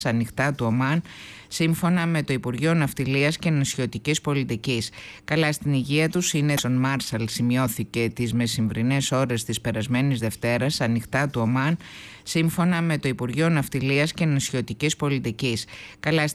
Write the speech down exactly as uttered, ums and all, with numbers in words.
ανοιχτά του Ομάν, σύμφωνα με το Υπουργείο Ναυτιλίας και Νησιωτικής Πολιτικής. Καλά στην υγεία τους είναι στον Μάρσαλ, σημειώθηκε τις μεσημβρινές ώρες της περασμένης Δευτέρας, ανοιχτά του Ομάν, σύμφωνα με το Υπουργείο Ναυτιλίας και Νησιωτικής Πολιτικής. Καλά